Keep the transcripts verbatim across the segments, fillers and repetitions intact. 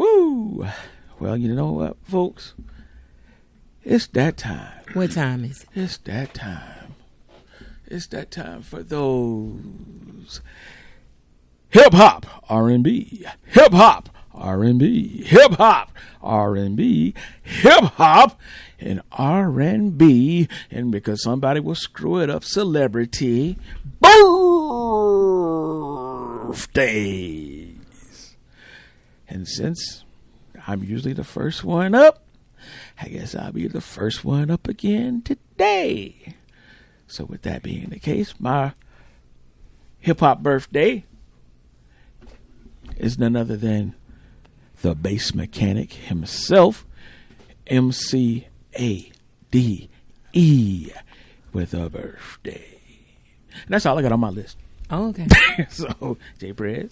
Woo! Well, you know what, folks? It's that time. What time is it? It's that time. It's that time for those hip hop R and B, hip hop R and B, hip hop R and B, hip hop and R and B, and because somebody will screw it up, celebrity birthdays. And since I'm usually the first one up, I guess I'll be the first one up again today. So with that being the case, my hip-hop birthday is none other than the bass mechanic himself, M C A D E, with a birthday. And that's all I got on my list. Oh, okay. So, J. Prez.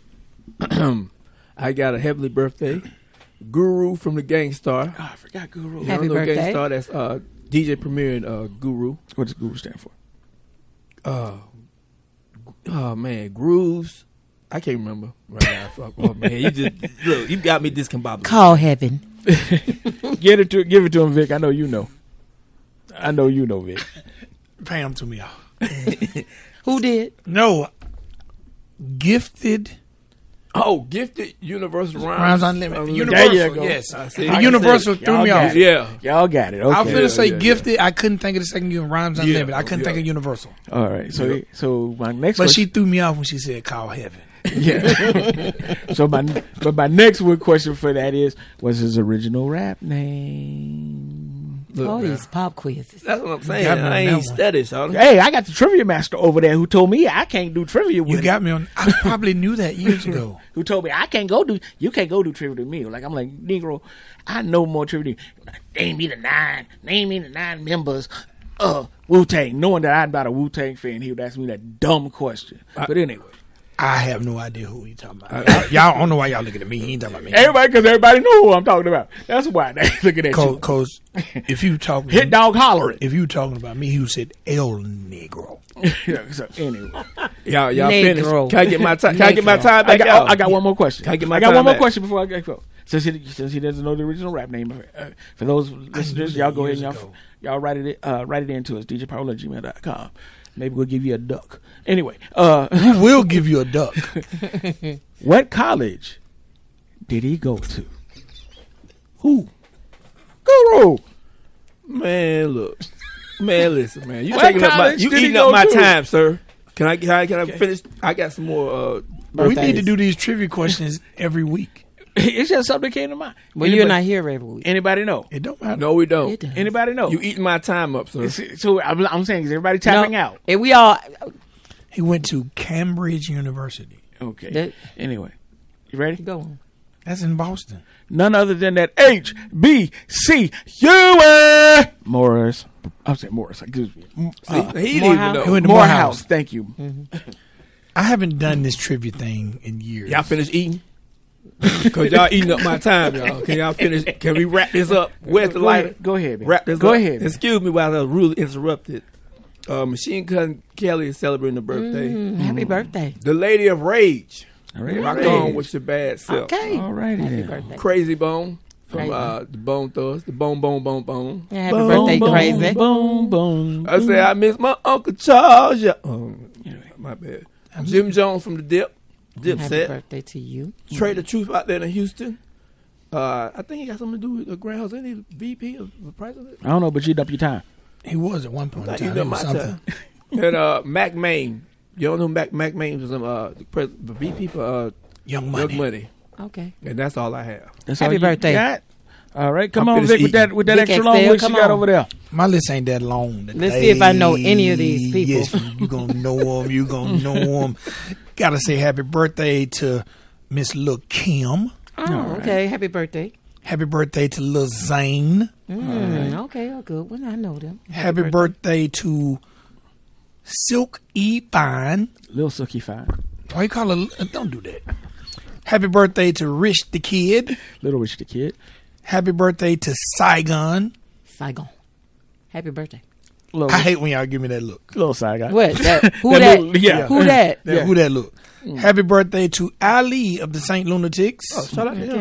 I got a heavenly birthday. Guru from the Gangstar. Oh, I forgot Guru. Happy know birthday. Gangstar, that's uh, D J Premier and uh, Guru. What does Guru stand for? Uh, oh, man. Grooves. I can't remember right now. Fuck, oh, man. You just, look, you got me discombobulated. Call heaven. Get it to, give it to him, Vic. I know you know. I know you know, Vic. Pay them to me, y'all. Who did? No. Gifted. Oh, Gifted Universal Rhymes. Rhymes Unlimited. Um, Universal, there you go. yes. I see. The I Universal see. threw Y'all me got off. it. Yeah. Y'all got it. Okay. I was going to say yeah, Gifted. I couldn't think of the second unit. Rhymes Unlimited. Yeah, I couldn't yeah. think of Universal. All right. So, Yep. so my next But one. she threw me off when she said call heaven. Yeah. So my but my next one question for that is, what's his original rap name? Look, All man. these pop quizzes. That's what I'm saying. got me on I that ain't one. steady, Shawty. Hey, I got the trivia master over there who told me I can't do trivia with You him. got me on. I probably knew that years ago. Who told me I can't go do you can't go do trivia with me. Like I'm like, Negro, I know more trivia than you. Name me the nine, name me the nine members of Wu-Tang. Knowing that I'm not a Wu-Tang fan, he would ask me that dumb question. But anyway. I have no idea who he talking about. y'all, y'all I don't know why y'all looking at me. He ain't talking about me. Everybody, because everybody know who I'm talking about. That's why they looking at you. Because if you talking, Hit dog hollering. if you talking about me, he said El Negro. Yeah, so anyway. Y'all, y'all Negro. finished. Can I get my time? Can I get my time I back? got, out? I got one more question. Can I get my I got time one more back? question before I go. Since he, since he doesn't know the original rap name, uh, for those listeners, that y'all go ahead and years y'all, ago. y'all write it uh, write it into us, d j powell at gmail dot com. Maybe we'll give you a duck. Anyway, uh, Who will give you a duck? what college did he go to? Who? Guru. Man, look. Man, listen, man. You What taking up my, college you did he eating go up my to? time, sir. Can I, can I, can I finish? I got some more, uh, We need to birthdays. do these trivia questions every week. It's just something that came to mind. Well, anybody, you're not here every week. Anybody know? It don't matter. No, we don't. It does. Anybody know? You eating my time up, sir. So I'm, I'm saying, is everybody tapping No, out? And we all. He went to Cambridge University. Okay. That- Anyway, you ready? Go on. That's in Boston. None other than that H B C U A Morris. I'm saying Morris. Excuse me. See, Uh, he didn't even Morehouse. know. He went to Morehouse. Morehouse. Thank you. I haven't done this trivia thing in years. Y'all finished eating? Because y'all eating up my time, y'all. Can y'all finish? Can we wrap this up? Where's the Go lighter? ahead. Go ahead, man. Wrap this Go up. ahead. man. Excuse me while I was rudely interrupted. Uh, Machine Gun Kelly is celebrating a birthday. Mm, happy birthday. The Lady of Rage. All right. Rock Rage. on with your bad self. Okay. All righty Happy then. birthday. Crazy Bone from Crazy. uh, the Bone Thugs. The Bone, Bone, Bone, Bone. Yeah, happy Boom, birthday, boom, Crazy. Boom, boom. I say I miss my Uncle Charles. Yeah. Oh, my bad. Jim Jones from the Dip. Dip Happy set. birthday to you. Trey the Truth out there in Houston. Uh, I think he got something to do with the Grand House. Ain't he the V P of the president? I don't know, but you up your time. He was at one point in Like, time. you know It was my something. time. And uh, Mac Main. You don't know who Mac Mac Main was um, uh, the, pres- the V P for uh, Young Money. Young Money. Okay. And that's all I have. That's Happy all you birthday. got? All right, come I'm on, finished Vic, with that eating. with that Vic extra long X L, list you come got on. over there. My list ain't that long. Let's see if I know any of these people. Yes, you gonna know them. You gonna know them. Gotta say happy birthday to Miss Lil Kim. Oh, okay. Happy birthday. Happy birthday to Lil Zane. Mm, okay, oh, good one. I know them. Happy birthday to Silk E. Fine. Lil Sookie Fine. Why you call her? uh, Don't do that. Happy birthday to Rich the Kid. Little Rich the Kid. Happy birthday to Saigon. Saigon. Happy birthday. Little, I hate when y'all give me that look. little side guy. What? That, who That that? little- yeah. Who that? That, Who that look? Happy birthday to Ali of the Saint Lunatics. Oh, shout out to him.